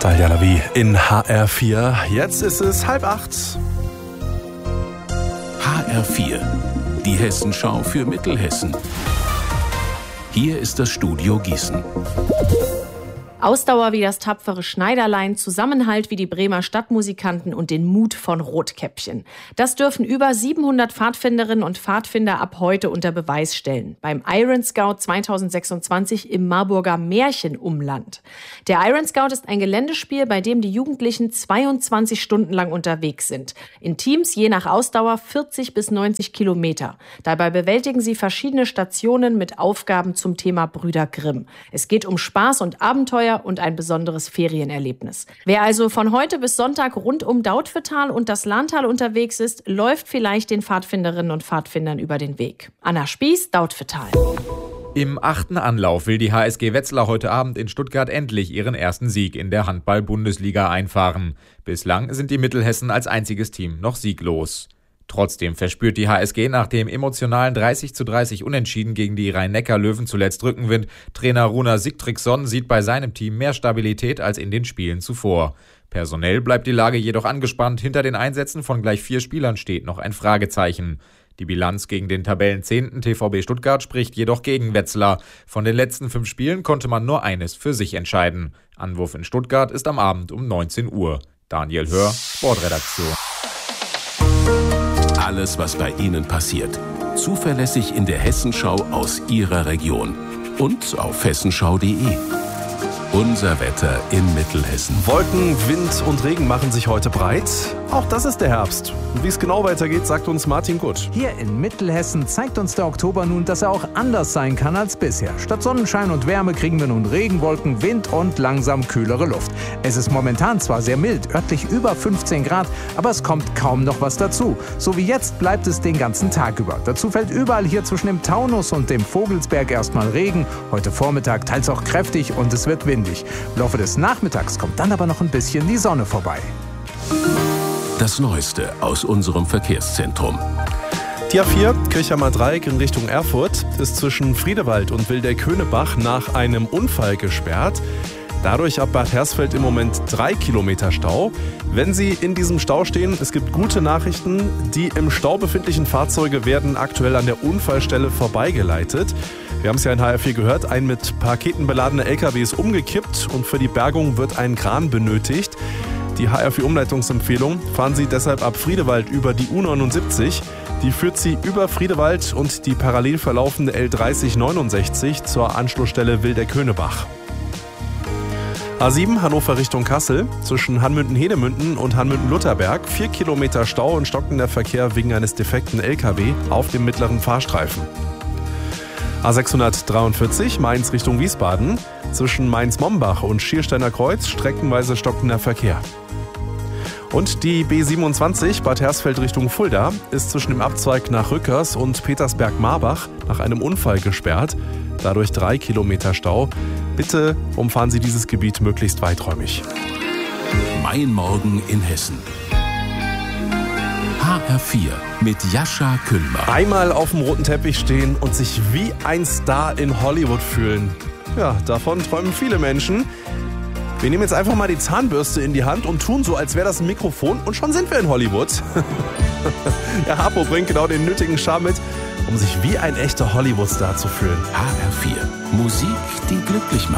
Daljalavi in HR4. Jetzt ist es 7:30. HR4, die Hessenschau für Mittelhessen. Hier ist das Studio Gießen. Ausdauer wie das tapfere Schneiderlein, Zusammenhalt wie die Bremer Stadtmusikanten und den Mut von Rotkäppchen. Das dürfen über 700 Pfadfinderinnen und Pfadfinder ab heute unter Beweis stellen. Beim Iron Scout 2026 im Marburger Märchenumland. Der Iron Scout ist ein Geländespiel, bei dem die Jugendlichen 22 Stunden lang unterwegs sind. In Teams je nach Ausdauer 40 bis 90 Kilometer. Dabei bewältigen sie verschiedene Stationen mit Aufgaben zum Thema Brüder Grimm. Es geht um Spaß und Abenteuer und ein besonderes Ferienerlebnis. Wer also von heute bis Sonntag rund um Dautphetal und das Lahntal unterwegs ist, läuft vielleicht den Pfadfinderinnen und Pfadfindern über den Weg. Anna Spieß, Dautphetal. Im 8. Anlauf will die HSG Wetzlar heute Abend in Stuttgart endlich ihren ersten Sieg in der Handball-Bundesliga einfahren. Bislang sind die Mittelhessen als einziges Team noch sieglos. Trotzdem verspürt die HSG nach dem emotionalen 30:30 Unentschieden gegen die Rhein-Neckar-Löwen zuletzt Rückenwind. Trainer Runar Sigtrygson sieht bei seinem Team mehr Stabilität als in den Spielen zuvor. Personell bleibt die Lage jedoch angespannt. Hinter den Einsätzen von gleich 4 Spielern steht noch ein Fragezeichen. Die Bilanz gegen den Tabellenzehnten TVB Stuttgart spricht jedoch gegen Wetzlar. Von den letzten 5 Spielen konnte man nur eines für sich entscheiden. Anwurf in Stuttgart ist am Abend um 19 Uhr. Daniel Hör, Sportredaktion. Alles, was bei Ihnen passiert. Zuverlässig in der Hessenschau aus Ihrer Region. Und auf hessenschau.de. Unser Wetter in Mittelhessen. Wolken, Wind und Regen machen sich heute breit. Auch das ist der Herbst. Und wie es genau weitergeht, sagt uns Martin Gutt. Hier in Mittelhessen zeigt uns der Oktober nun, dass er auch anders sein kann als bisher. Statt Sonnenschein und Wärme kriegen wir nun Regenwolken, Wind und langsam kühlere Luft. Es ist momentan zwar sehr mild, örtlich über 15 Grad, aber es kommt kaum noch was dazu. So wie jetzt bleibt es den ganzen Tag über. Dazu fällt überall hier zwischen dem Taunus und dem Vogelsberg erstmal Regen. Heute Vormittag teils auch kräftig und es wird windig. Im Laufe des Nachmittags kommt dann aber noch ein bisschen die Sonne vorbei. Das Neueste aus unserem Verkehrszentrum. Die A4, Kirchhammer Dreieck in Richtung Erfurt, ist zwischen Friedewald und Wildeck-Höhnebach nach einem Unfall gesperrt. Dadurch ab Bad Hersfeld im Moment 3 Kilometer Stau. Wenn Sie in diesem Stau stehen, es gibt gute Nachrichten. Die im Stau befindlichen Fahrzeuge werden aktuell an der Unfallstelle vorbeigeleitet. Wir haben es ja in HR4 gehört, ein mit Paketen beladener LKW ist umgekippt und für die Bergung wird ein Kran benötigt. Die HR4-Umleitungsempfehlung: fahren Sie deshalb ab Friedewald über die U79. Die führt Sie über Friedewald und die parallel verlaufende L3069 zur Anschlussstelle Wildeck-Höhnebach. A7 Hannover Richtung Kassel, zwischen Hanmünden-Hedemünden und Hanmünden-Lutherberg 4 Kilometer Stau und stockender Verkehr wegen eines defekten LKW auf dem mittleren Fahrstreifen. A643 Mainz Richtung Wiesbaden, zwischen Mainz-Mombach und Schiersteiner Kreuz streckenweise stockender Verkehr. Und die B27 Bad Hersfeld Richtung Fulda ist zwischen dem Abzweig nach Rückers und Petersberg-Marbach nach einem Unfall gesperrt. Dadurch 3 Kilometer Stau. Bitte umfahren Sie dieses Gebiet möglichst weiträumig. Mein Morgen in Hessen. HR4 mit Jascha Kühlmann. Einmal auf dem roten Teppich stehen und sich wie ein Star in Hollywood fühlen. Ja, davon träumen viele Menschen. Wir nehmen jetzt einfach mal die Zahnbürste in die Hand und tun so, als wäre das ein Mikrofon und schon sind wir in Hollywood. Ja, Harpo bringt genau den nötigen Charme mit, um sich wie ein echter Hollywood-Star zu fühlen. HR4, Musik, die glücklich macht.